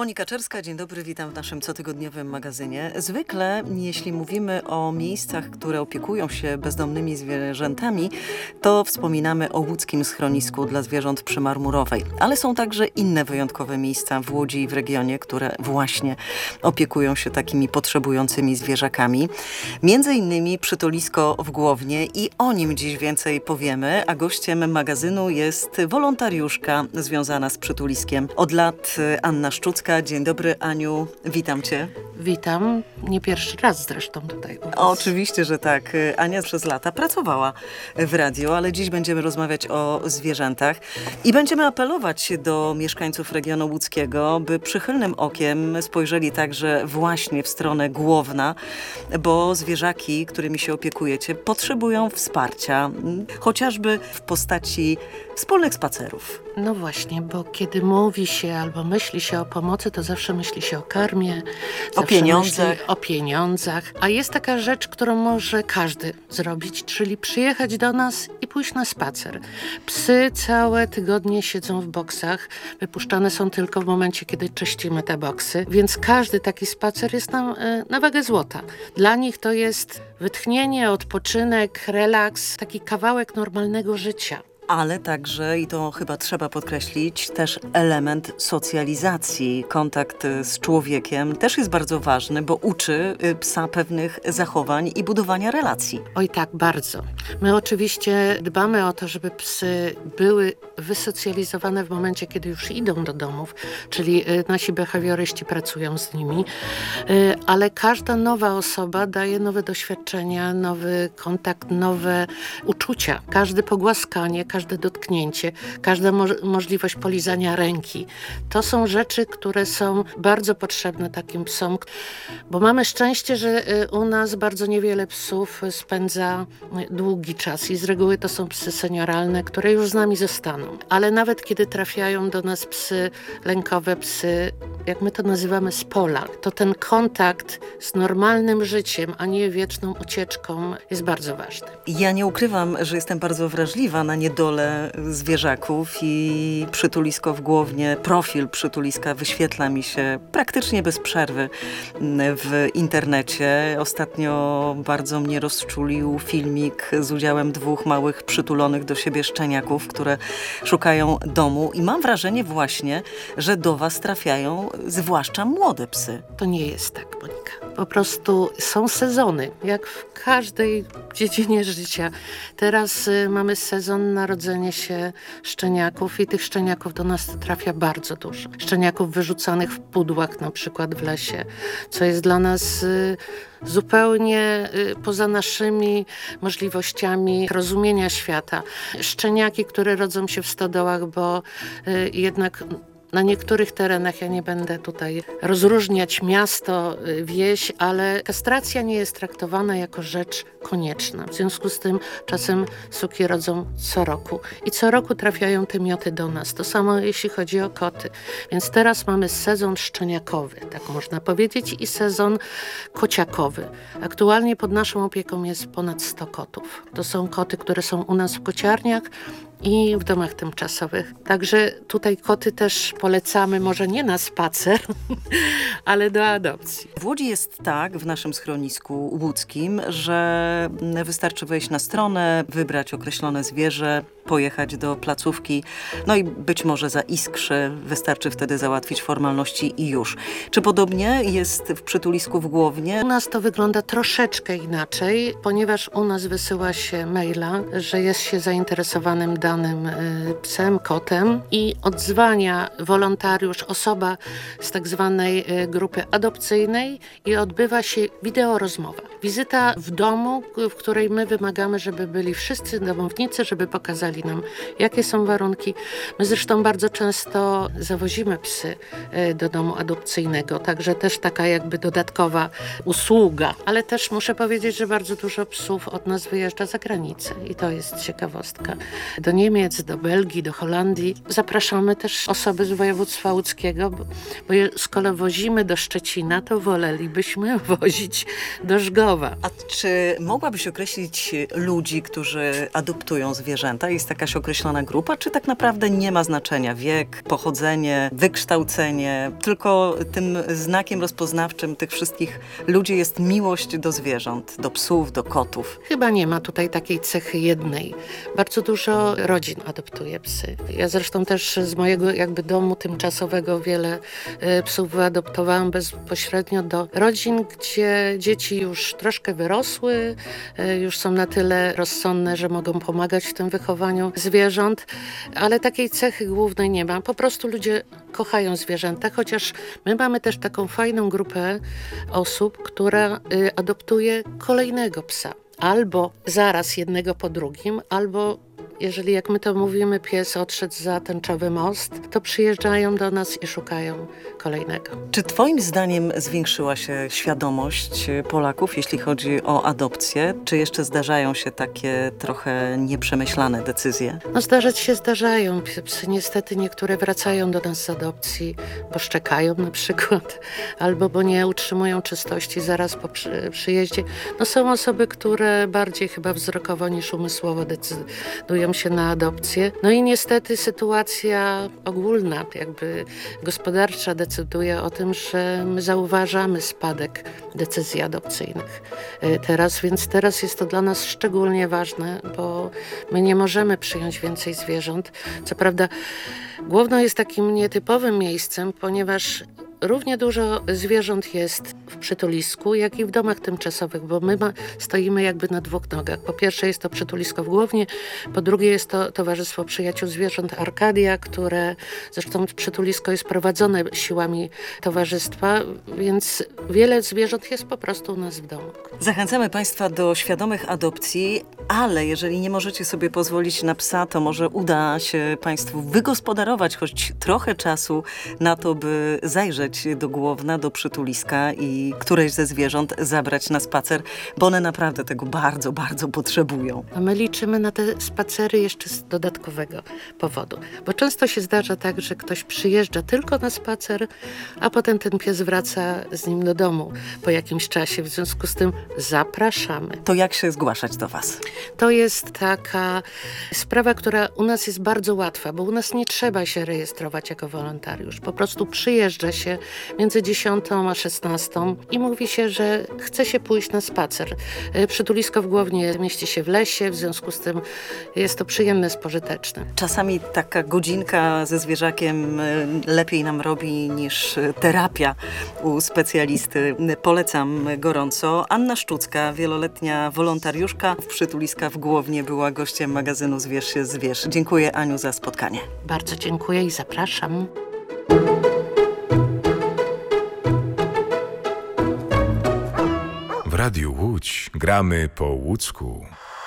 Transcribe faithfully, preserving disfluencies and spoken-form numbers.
Monika Czerska, dzień dobry, witam w naszym cotygodniowym magazynie. Zwykle, jeśli mówimy o miejscach, które opiekują się bezdomnymi zwierzętami, to wspominamy o łódzkim schronisku dla zwierząt przy Marmurowej. Ale są także inne wyjątkowe miejsca w Łodzi i w regionie, które właśnie opiekują się takimi potrzebującymi zwierzakami. Między innymi przytulisko w Głownie i o nim dziś więcej powiemy, a gościem magazynu jest wolontariuszka związana z przytuliskiem od lat Anna Szczucka. Dzień dobry, Aniu, witam Cię. Witam, nie pierwszy raz zresztą tutaj u was. Oczywiście, że tak. Ania przez lata pracowała w radiu, ale dziś będziemy rozmawiać o zwierzętach i będziemy apelować do mieszkańców regionu łódzkiego, by przychylnym okiem spojrzeli także właśnie w stronę Głowna, bo zwierzaki, którymi się opiekujecie, potrzebują wsparcia, chociażby w postaci wspólnych spacerów. No właśnie, bo kiedy mówi się albo myśli się o pomocy, to zawsze myśli się o karmie, o pieniądzach. o pieniądzach. A jest taka rzecz, którą może każdy zrobić, czyli przyjechać do nas i pójść na spacer. Psy całe tygodnie siedzą w boksach, wypuszczane są tylko w momencie, kiedy czyścimy te boksy, więc każdy taki spacer jest nam y, na wagę złota. Dla nich to jest wytchnienie, odpoczynek, relaks, taki kawałek normalnego życia. Ale także, i to chyba trzeba podkreślić, też element socjalizacji. Kontakt z człowiekiem też jest bardzo ważny, bo uczy psa pewnych zachowań i budowania relacji. Oj tak, bardzo. My oczywiście dbamy o to, żeby psy były wysocjalizowane w momencie, kiedy już idą do domów, czyli nasi behawioryści pracują z nimi, ale każda nowa osoba daje nowe doświadczenia, nowy kontakt, nowe uczucia. Każde pogłaskanie, każde dotknięcie, każda mo- możliwość polizania ręki. To są rzeczy, które są bardzo potrzebne takim psom, bo mamy szczęście, że u nas bardzo niewiele psów spędza długi czas i z reguły to są psy senioralne, które już z nami zostaną. Ale nawet kiedy trafiają do nas psy lękowe, psy, jak my to nazywamy, z pola, to ten kontakt z normalnym życiem, a nie wieczną ucieczką jest bardzo ważny. Ja nie ukrywam, że jestem bardzo wrażliwa na niedolę zwierzaków i przytulisko w Głownie, profil przytuliska wyświetla mi się praktycznie bez przerwy w internecie. Ostatnio bardzo mnie rozczulił filmik z udziałem dwóch małych przytulonych do siebie szczeniaków, które szukają domu i mam wrażenie właśnie, że do was trafiają zwłaszcza młode psy. To nie jest tak, Monika. Po prostu są sezony, jak w każdej dziedzinie życia. Teraz y, mamy sezon narodzenia się szczeniaków i tych szczeniaków do nas trafia bardzo dużo. Szczeniaków wyrzucanych w pudłach, na przykład w lesie, co jest dla nas y, zupełnie y, poza naszymi możliwościami rozumienia świata. Szczeniaki, które rodzą się w stodołach, bo y, jednak na niektórych terenach, ja nie będę tutaj rozróżniać miasto, wieś, ale kastracja nie jest traktowana jako rzecz konieczna. W związku z tym czasem suki rodzą co roku. I co roku trafiają te mioty do nas. To samo jeśli chodzi o koty. Więc teraz mamy sezon szczeniakowy, tak można powiedzieć, i sezon kociakowy. Aktualnie pod naszą opieką jest ponad sto kotów. To są koty, które są u nas w kociarniach i w domach tymczasowych. Także tutaj koty też polecamy, może nie na spacer, ale do adopcji. W Łodzi jest tak, w naszym schronisku łódzkim, że wystarczy wejść na stronę, wybrać określone zwierzę, pojechać do placówki, no i być może zaiskrzy, wystarczy wtedy załatwić formalności i już. Czy podobnie jest w przytulisku w Głownie? U nas to wygląda troszeczkę inaczej, ponieważ u nas wysyła się maila, że jest się zainteresowanym danym y, psem, kotem i odzwania wolontariusz, osoba z tak zwanej y, grupy adopcyjnej i odbywa się wideorozmowa. Wizyta w domu, w której my wymagamy, żeby byli wszyscy domownicy, żeby pokazali nam, jakie są warunki. My zresztą bardzo często zawozimy psy do domu adopcyjnego, także też taka jakby dodatkowa usługa. Ale też muszę powiedzieć, że bardzo dużo psów od nas wyjeżdża za granicę i to jest ciekawostka. Do Niemiec, do Belgii, do Holandii. Zapraszamy też osoby z województwa łódzkiego, bo, bo skoro wozimy do Szczecina, to wolelibyśmy wozić do Żgona. nowa. A czy mogłabyś określić ludzi, którzy adoptują zwierzęta? Jest jakaś określona grupa, czy tak naprawdę nie ma znaczenia wiek, pochodzenie, wykształcenie, tylko tym znakiem rozpoznawczym tych wszystkich ludzi jest miłość do zwierząt, do psów, do kotów? Chyba nie ma tutaj takiej cechy jednej. Bardzo dużo rodzin adoptuje psy. Ja zresztą też z mojego jakby domu tymczasowego wiele y, psów wyadoptowałam bezpośrednio do rodzin, gdzie dzieci już troszkę wyrosły, y, już są na tyle rozsądne, że mogą pomagać w tym wychowaniu zwierząt, ale takiej cechy głównej nie ma. Po prostu ludzie kochają zwierzęta, chociaż my mamy też taką fajną grupę osób, która y, adoptuje kolejnego psa. Albo zaraz jednego po drugim, albo jeżeli, jak my to mówimy, pies odszedł za tęczowy most, to przyjeżdżają do nas i szukają kolejnego. Czy twoim zdaniem zwiększyła się świadomość Polaków, jeśli chodzi o adopcję? Czy jeszcze zdarzają się takie trochę nieprzemyślane decyzje? No zdarzać się zdarzają. Psy niestety niektóre wracają do nas z adopcji, bo szczekają na przykład, albo bo nie utrzymują czystości zaraz po przy, przyjeździe. No są osoby, które bardziej chyba wzrokowo niż umysłowo decydują się na adopcję. No i niestety sytuacja ogólna, jakby gospodarcza decyduje o tym, że my zauważamy spadek decyzji adopcyjnych teraz, więc teraz jest to dla nas szczególnie ważne, bo my nie możemy przyjąć więcej zwierząt. Co prawda Główno jest takim nietypowym miejscem, ponieważ równie dużo zwierząt jest w przytulisku, jak i w domach tymczasowych, bo my ma, stoimy jakby na dwóch nogach. Po pierwsze jest to przytulisko w Głownie, po drugie jest to Towarzystwo Przyjaciół Zwierząt Arkadia, które zresztą przytulisko jest prowadzone siłami towarzystwa, więc wiele zwierząt jest po prostu u nas w domu. Zachęcamy Państwa do świadomych adopcji, ale jeżeli nie możecie sobie pozwolić na psa, to może uda się Państwu wygospodarować choć trochę czasu na to, by zajrzeć do Głowna, do przytuliska i któreś ze zwierząt zabrać na spacer, bo one naprawdę tego bardzo, bardzo potrzebują. A my liczymy na te spacery jeszcze z dodatkowego powodu, bo często się zdarza tak, że ktoś przyjeżdża tylko na spacer, a potem ten pies wraca z nim do domu po jakimś czasie, w związku z tym zapraszamy. To jak się zgłaszać do Was? To jest taka sprawa, która u nas jest bardzo łatwa, bo u nas nie trzeba się rejestrować jako wolontariusz. Po prostu przyjeżdża się między dziesiątą a szesnastą i mówi się, że chce się pójść na spacer. Przytulisko w Głownie mieści się w lesie, w związku z tym jest to przyjemne, spożyteczne. Czasami taka godzinka ze zwierzakiem lepiej nam robi niż terapia u specjalisty. Polecam gorąco. Anna Szczucka, wieloletnia wolontariuszka w Przytuliska w Głownie, była gościem magazynu Zwierz się zwierz. Dziękuję, Aniu, za spotkanie. Bardzo dziękuję i zapraszam. W Radiu Łódź gramy po łódzku.